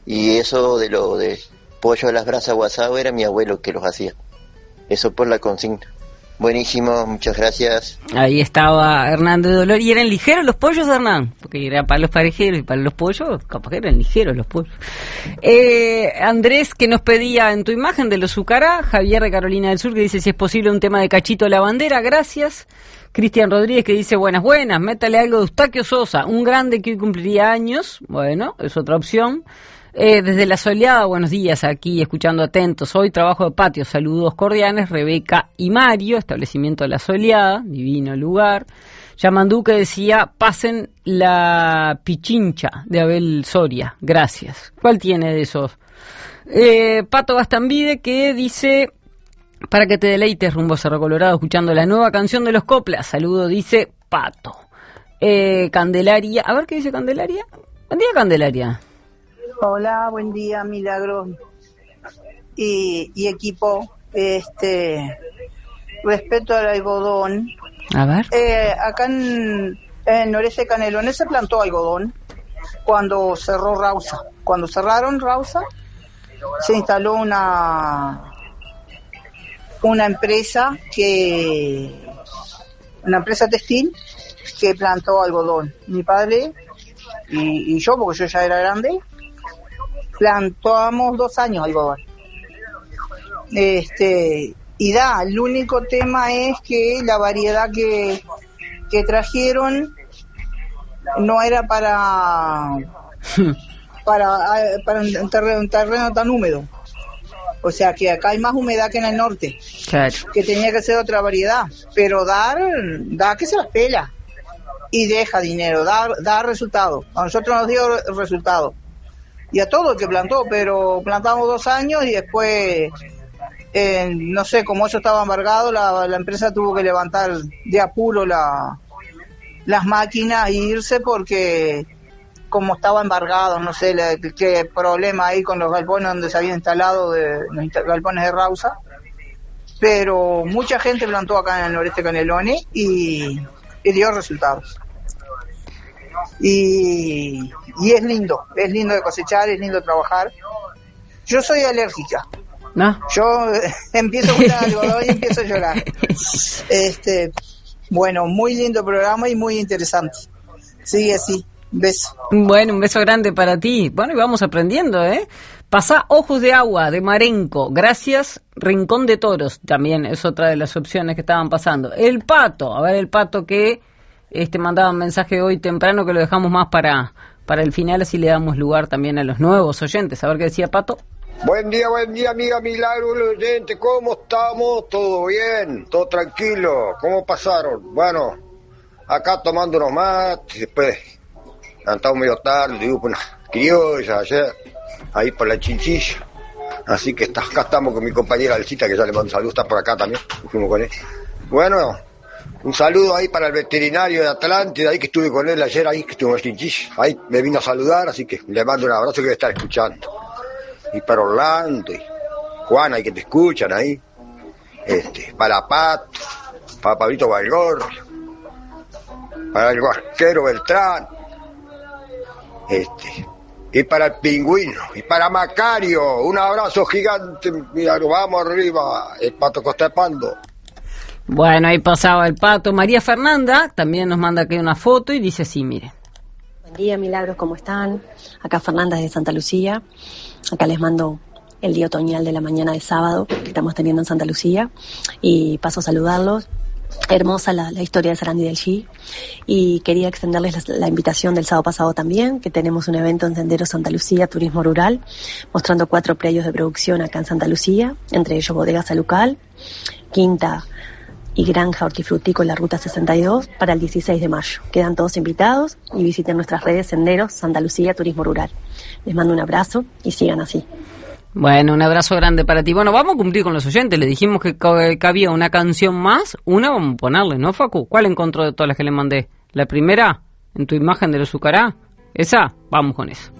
Y eso de lo de pollo a las brasas o asado era mi abuelo que los hacía. Eso por la consigna. Buenísimo, muchas gracias. Ahí estaba Hernán de Dolor. ¿Y eran ligeros los pollos, Hernán? Porque era para los parejeros y para los pollos, capaz que eran ligeros los pollos. Andrés, que nos pedía en tu imagen de los Zucará, Javier de Carolina del Sur, que dice si es posible un tema de Cachito la Bandera, gracias. Cristian Rodríguez, que dice buenas, métale algo de Eustaquio Sosa, un grande que hoy cumpliría años. Bueno, es otra opción. Desde La Soleada, buenos días, aquí escuchando atentos. Hoy trabajo de patio, saludos cordiales, Rebeca y Mario, establecimiento La Soleada, divino lugar. Yamandú, que decía, pasen la Pichincha de Abel Soria, gracias. ¿Cuál tiene de esos? Pato Gastambide, que dice, para que te deleites rumbo Cerro Colorado, escuchando la nueva canción de los Coplas, saludo, dice Pato. Candelaria, a ver qué dice Candelaria. Buen día, Candelaria. Hola, buen día, Milagros y equipo. Respecto al algodón, a ver. Acá en Noreste Canelones se plantó algodón cuando cerró Rausa. Cuando cerraron Rausa, se instaló una empresa textil que plantó algodón. Mi padre y yo, porque yo ya era grande, plantamos 2 años algodón. El único tema es que la variedad que trajeron no era para un terreno tan húmedo. O sea que acá hay más humedad que en el norte. Claro. Que tenía que ser otra variedad. Pero da que se las pela. Y deja dinero, da resultado. A nosotros nos dio resultado. Y a todo el que plantó, pero plantamos 2 años y después, no sé, como eso estaba embargado, la empresa tuvo que levantar de apuro las máquinas e irse porque como estaba embargado, no sé qué problema hay con los galpones donde se habían instalado los galpones de Rausa, pero mucha gente plantó acá en el Noreste Canelones y dio resultados. Y es lindo de cosechar, es lindo trabajar. Yo soy alérgica. ¿No? Yo empiezo a gustar algodón y empiezo a llorar. Bueno, muy lindo programa y muy interesante. Sigue así. Un beso. Bueno, un beso grande para ti. Bueno, y vamos aprendiendo, Pasá Ojos de Agua, de Marenco. Gracias, Rincón de Toros. También es otra de las opciones que estaban pasando. El Pato. A ver, el Pato que mandaba un mensaje hoy temprano que lo dejamos más para el final, así le damos lugar también a los nuevos oyentes. A ver qué decía Pato. Buen día, amiga Milagro, oyente, ¿cómo estamos? ¿Todo bien? ¿Todo tranquilo? ¿Cómo pasaron? Bueno, acá tomando unos mates, después levantamos medio tarde, digo, unas criollas ayer, ahí por la Chinchilla. Así que acá estamos con mi compañera Alcita, que ya le mando un saludo, está por acá también, fuimos con él. Bueno, un saludo ahí para el veterinario de Atlántida, ahí que estuve con él ayer, ahí que estuve en Chinchilla. Ahí me vino a saludar, así que le mando un abrazo que debe estar escuchando. Y para Orlando y Juana, y que te escuchan ahí. Para Pato, para Pablito Valgor, para el Guasquero Beltrán, y para el Pingüino, y para Macario, un abrazo gigante, mira, nos vamos arriba, el Pato Costa de Pando. Bueno, ahí pasaba el Pato. María Fernanda también nos manda aquí una foto y dice así, mire. Buen día, Milagros, ¿cómo están? Acá Fernanda de Santa Lucía. Acá les mando el día otoñal de la mañana de sábado que estamos teniendo en Santa Lucía y paso a saludarlos. Hermosa la historia de Sarandí del Chi y quería extenderles la invitación del sábado pasado también, que tenemos un evento en Sendero Santa Lucía, Turismo Rural, mostrando 4 predios de producción acá en Santa Lucía, entre ellos Bodega Salucal, Quinta y Granja Hortifrutícola Ruta 62 para el 16 de mayo. Quedan todos invitados y visiten nuestras redes Senderos Santa Lucía Turismo Rural. Les mando un abrazo y sigan así. Bueno, un abrazo grande para ti. Bueno, vamos a cumplir con los oyentes. Le dijimos que había una canción más. Una vamos a ponerle, ¿no, Facu? ¿Cuál encontró de todas las que le mandé? ¿La primera? ¿En tu imagen de los Zucará? ¿Esa? Vamos con eso.